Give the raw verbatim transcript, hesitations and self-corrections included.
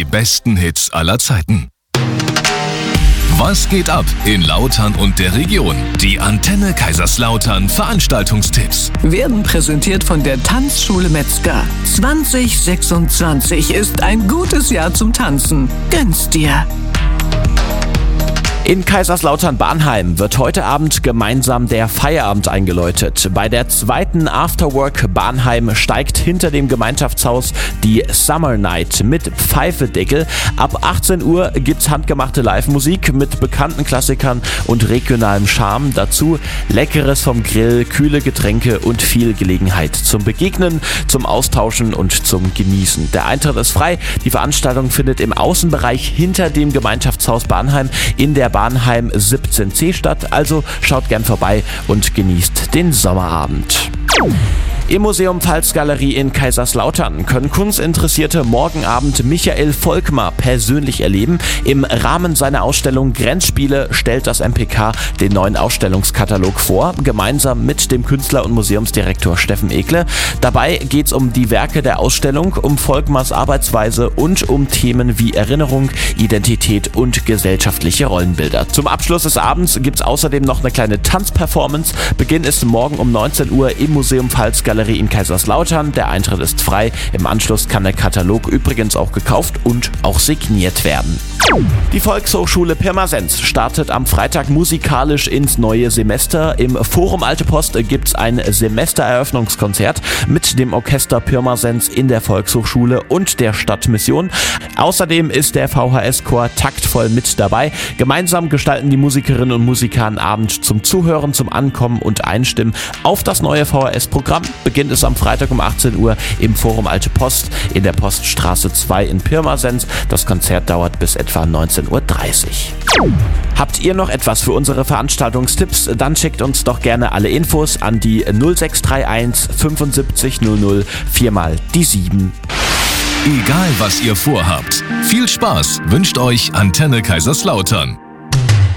besten Hits aller Zeiten. Was geht ab in Lautern und der Region? Die Antenne Kaiserslautern Veranstaltungstipps werden präsentiert von der Tanzschule Metzger. zwanzig sechsundzwanzig ist ein gutes Jahr zum Tanzen. Gönn's dir! In Kaiserslautern-Barnheim wird heute Abend gemeinsam der Feierabend eingeläutet. Bei der zweiten Afterwork Barnheim steigt hinter dem Gemeinschaftshaus die Summer Night mit Pfeifedeckel. Ab achtzehn Uhr gibt's handgemachte Live-Musik mit bekannten Klassikern und regionalem Charme. Dazu Leckeres vom Grill, kühle Getränke und viel Gelegenheit zum Begegnen, zum Austauschen und zum Genießen. Der Eintritt ist frei. Die Veranstaltung findet im Außenbereich hinter dem Gemeinschaftshaus Barnheim in der Barnheim siebzehn C statt, also schaut gern vorbei und genießt den Sommerabend. Im Museum Pfalzgalerie in Kaiserslautern können Kunstinteressierte morgen Abend Michael Volkmar persönlich erleben. Im Rahmen seiner Ausstellung Grenzspiele stellt das M P K den neuen Ausstellungskatalog vor, gemeinsam mit dem Künstler und Museumsdirektor Steffen Ekle. Dabei geht es um die Werke der Ausstellung, um Volkmars Arbeitsweise und um Themen wie Erinnerung, Identität und gesellschaftliche Rollenbilder. Zum Abschluss des Abends gibt es außerdem noch eine kleine Tanzperformance. Beginn ist morgen um neunzehn Uhr im Museum Pfalzgalerie in Kaiserslautern. Der Eintritt ist frei. Im Anschluss kann der Katalog übrigens auch gekauft und auch signiert werden. Die Volkshochschule Pirmasens startet am Freitag musikalisch ins neue Semester. Im Forum Alte Post gibt's ein Semestereröffnungskonzert mit dem Orchester Pirmasens in der Volkshochschule und der Stadtmission. Außerdem ist der V H S-Chor taktvoll mit dabei. Gemeinsam gestalten die Musikerinnen und Musiker einen Abend zum Zuhören, zum Ankommen und Einstimmen auf das neue V H S-Programm. Beginnt es am Freitag um achtzehn Uhr im Forum Alte Post in der Poststraße zwei in Pirmasens. Das Konzert dauert bis etwa neunzehn Uhr dreißig. Habt ihr noch etwas für unsere Veranstaltungstipps? Dann schickt uns doch gerne alle Infos an die null sechs drei eins fünfundsiebzig null null vier mal die sieben. Egal was ihr vorhabt, viel Spaß wünscht euch Antenne Kaiserslautern.